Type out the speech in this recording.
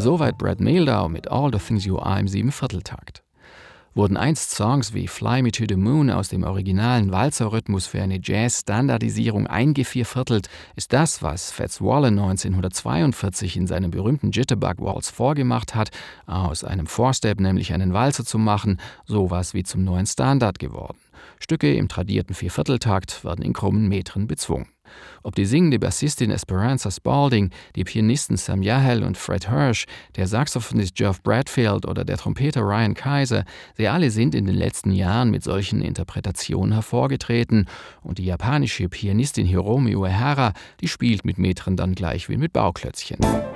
Soweit Brad Mehldau mit All the Things You Are im 7/4-Takt. Wurden einst Songs wie Fly Me to the Moon aus dem originalen Walzerrhythmus für eine Jazz-Standardisierung eingevierviertelt, ist das, was Fats Waller 1942 in seinem berühmten Jitterbug Waltz vorgemacht hat, aus einem Four-Step nämlich einen Walzer zu machen, sowas wie zum neuen Standard geworden. Stücke im tradierten Viervierteltakt werden in krummen Metren bezwungen. Ob die singende Bassistin Esperanza Spalding, die Pianisten Sam Yahel und Fred Hirsch, der Saxophonist Geoff Bradfield oder der Trompeter Ryan Kaiser, sie alle sind in den letzten Jahren mit solchen Interpretationen hervorgetreten und die japanische Pianistin Hiromi Uehara, die spielt mit Metren dann gleich wie mit Bauklötzchen.